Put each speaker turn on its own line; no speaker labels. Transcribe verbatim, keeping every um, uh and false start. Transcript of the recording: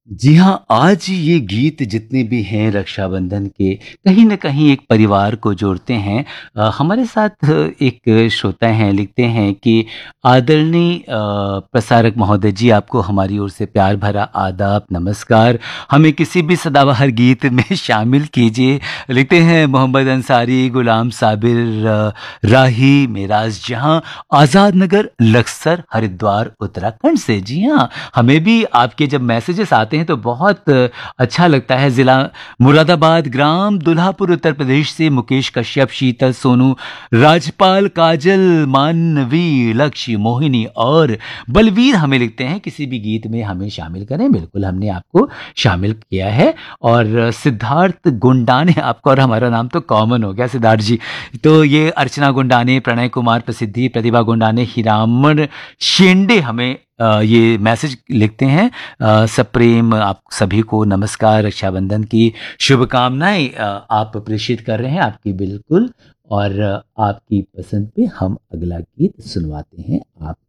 जी हाँ, आज ये गीत जितने भी हैं रक्षाबंधन के, कहीं न कहीं एक परिवार को जोड़ते हैं। अ, हमारे साथ एक श्रोता हैं, लिखते हैं कि आदरणीय अ, प्रसारक महोदय जी, आपको हमारी ओर से प्यार भरा आदाब, नमस्कार। हमें किसी भी सदाबहार गीत में शामिल कीजिए। लिखते हैं मोहम्मद अंसारी, गुलाम साबिर, अ, राही, मेराज जहाँ, आज़ाद नगर, लक्सर, हरिद्वार, उत्तराखंड से। जी हाँ, हमें भी आपके जब मैसेजेस आते हैं तो बहुत अच्छा लगता है। ज़िला मुरादाबाद, ग्राम दुल्हापुर, उत्तर प्रदेश से मुकेश कश्यप, शीतल, सोनू, राजपाल, काजल, मानवी, लक्ष्य, मोहिनी और बलवीर हमें लिखते हैं किसी भी गीत में हमें शामिल करें। बिल्कुल, हमने आपको शामिल किया है। और सिद्धार्थ गुंडाने, आपका और हमारा नाम तो कॉमन हो गया सिद्धार्थ जी। तो ये अर्चना गुंडाने, प्रणय कुमार प्रसिद्धि, प्रतिभा गुंडाने, हिरामन शेंडे हमें अ, ये मैसेज लिखते हैं। अ, सप्रेम आप सभी को नमस्कार, रक्षाबंधन की शुभकामनाएं अ, आप प्रेषित कर रहे हैं आपकी। बिल्कुल। और अ, आपकी पसंद पे हम अगला गीत सुनवाते हैं आप